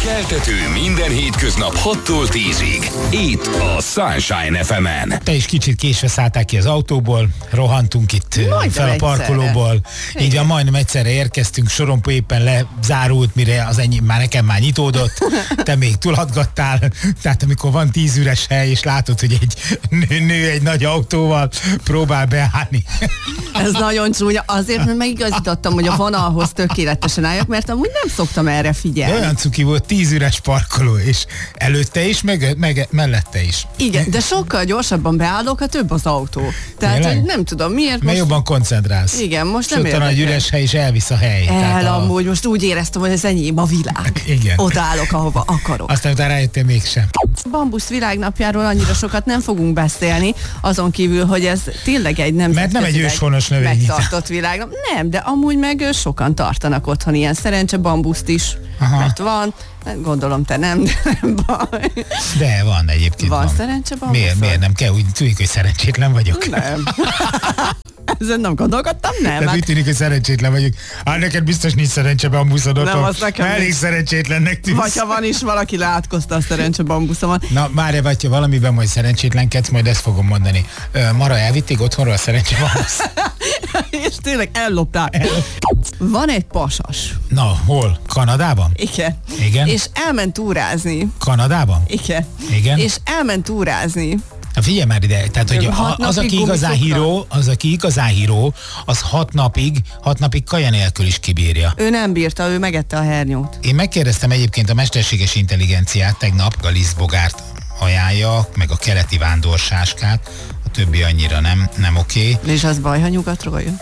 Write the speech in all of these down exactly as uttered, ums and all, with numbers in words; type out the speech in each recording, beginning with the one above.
Keltető minden hétköznap hattól tízig. Itt a Sunshine ef emen. Te is kicsit késve szálltál ki az autóból, rohantunk itt Majdnem fel a egyszerre. parkolóból. Így van, majdnem egyszerre érkeztünk, sorompó éppen lezárult, mire az enyém már nekem már nyitódott. Te még tulatgattál, tehát amikor van tíz üres hely, és látod, hogy egy nő, nő egy nagy autóval próbál beállni. Ez nagyon csúnya. Azért, mert megigazítottam, hogy a vonalhoz tökéletesen álljak, mert amúgy nem szoktam erre figyelni. Olyan cuki volt, tíz üres parkoló, és előtte is, meg, meg mellette is. Igen, de sokkal gyorsabban beállok, ha több az autó. Tehát, Tényleg? hogy nem tudom miért Mert most... jobban koncentrálsz. Igen, most nem és ott a nagy érdekel. üres hely is elvisz a hely. El, Tehát a- amúgy most úgy éreztem, hogy ez enyém a világ. Igen. Odaállok, ahova akarok. Aztán utána rájöttél mégsem. Bambusz világnapjáról annyira sokat nem fogunk beszélni, azon kívül, hogy ez tényleg egy nem Mert nem egy őshonos növény. megtartott világnap. Nem, de amúgy meg ö, sokan tartanak otthon ilyen szerencse bambuszt is. Aha. Mert van, gondolom te nem, de nem baj. De van egyébként. Van szerencse bambusz? Miért, miért nem kell? Úgy tűnik, hogy szerencsétlen vagyok. Nem. Ezen nem gondolkodtam, nem. De Hát úgy tűnik, hogy szerencsétlen vagyok. Hát neked biztos nincs szerencse bambuszod Nem, otthon. az nekem Elég nincs. szerencsétlennek tűnsz. vagy ha van is, valaki leátkozta a szerencse bambuszomat. Na, már vagy ha valamiben majd szerencsétlenkedsz, majd ezt fogom mondani. Ö, Mara, elvitték otthonról a szerencse bambusz. És tényleg ellopták. Van egy pasas. Na, hol? Kanadában? Igen. Igen? És elment túrázni. Kanadában? Igen. Igen? És elment túrázni. Na figyelj már ide, tehát hogy Hat a, az, napig aki igazán gumicukkal. híró, az, aki igazán híró, az hat napig, hat napig kaja nélkül is kibírja. Ő nem bírta, ő megette a hernyót. Én megkérdeztem egyébként a mesterséges intelligenciát tegnap, a lisztbogárt ajánlja, meg a keleti vándorsáskát, a többi annyira nem, nem oké. És az baj, ha nyugatról jön.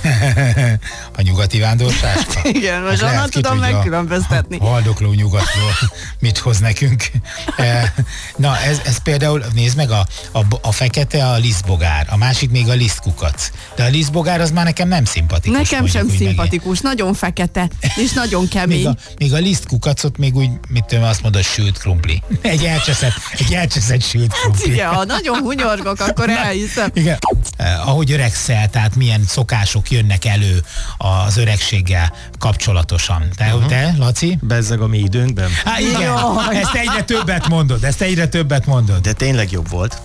A nyugati vándorsáska. Igen, most Hát lehet onnan ki tudom tudja, megkülönböztetni. A haldokló nyugatról mit hoz nekünk. Eh, Na, ez, ez például, nézd meg, a, a, a fekete a lisztbogár, a másik még a lisztkukac. De a lisztbogár az már nekem nem szimpatikus. Nekem mondjuk sem úgy megint. szimpatikus, nagyon fekete, és nagyon Még kemény. a, még a lisztkukacot még úgy, mit tudom, azt mondod, sült krumpli. Egy elcseszett, egy elcseszett sült krumpli. Igen, ha nagyon hunyorgok, akkor elhiszem. Igen. Eh, ahogy öregszel, tehát milyen szokások jönnek elő az öregséggel kapcsolatosan. Te, uh-huh. te Laci? Bezzeg a mi időnkben. Hát igen, Jaj. ezt egyre többet mondod, ezt egyre többet mondod. De tényleg jobb volt.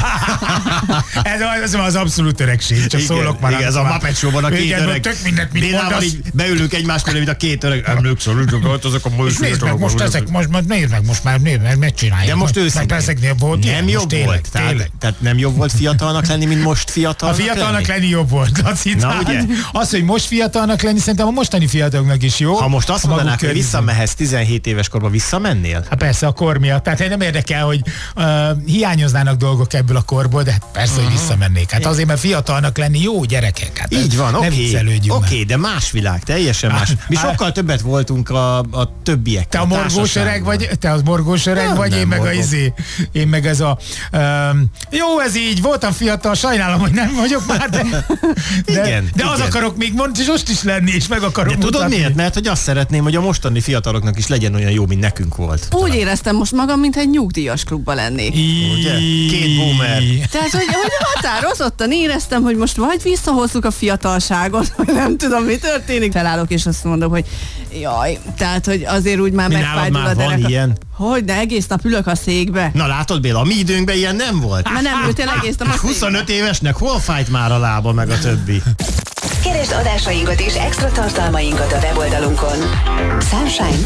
ez, az, az abszolút öregség, csak szólok már. igen, ez a Muppet Show-ban a két igen, öreg. tök mindent, mit Bénával mondasz. így beülünk egymás mellé, mint a két öreg. Emlékszel, hogy azok a És nézd meg, most ezek, most, most nézd meg, most már nézd meg, megcsinálják. De most Meg őszintén. ezeknél volt ilyen, Nem most jobb tényleg, volt. Tehát, tényleg. tehát nem jobb volt fiatalnak lenni, mint most A fiatalnak fiatalnak lenni? lenni jobb volt, Laci. Na, tehát ugye? Az, hogy most fiatalnak lenni, szerintem a mostani fiataloknak is jó. Ha most azt A maguk mondanák, hogy környezet- visszamehetsz tizenhét éves korba, visszamennél? Hát persze a kor miatt. Tehát nem érdekel, hogy uh, hiányoznának dolgok ebből a korból, de hát persze, uh-huh. hogy visszamennék. Hát azért, mert fiatalnak lenni jó gyerekek. Hát Így van, ne oké, viccelődjünk oké, már. de más világ, teljesen más. Mi Á, sokkal többet voltunk a, a többiek. Te a morgós öreg vagy, te az morgós öreg Nem, vagy, nem én meg a morgok. izé, én meg ez a, um, jó ez így, voltam fiatal, sajnálom, hogy nem vagyok már, de, de, Igen, de az igen. akarok még mond, és most is lenni, és meg akarom De tudod mutatni. miért? Mert hogy azt szeretném, hogy a mostani fiataloknak is legyen olyan jó, mint nekünk volt. Úgy éreztem most magam, mint egy nyugdíjas klubban lennék. Ugye? Két boomer. Tehát, hogy, hogy határozottan éreztem, hogy most vagy visszahozzuk a fiatalságot, vagy nem tudom, mi történik. Felállok, és azt mondom, hogy jaj, tehát, hogy azért úgy már Mi nálad megfájdul már a van derek. ilyen? Hogy de egész nap ülök a székbe. Na látod, Béla, a mi időnkben ilyen nem volt. Mert nem ültél egész nap a székbe. huszonöt évesnek hol fájt már a lába, meg a többi? Keresd adásainkat és extra tartalmainkat a weboldalunkon sunshine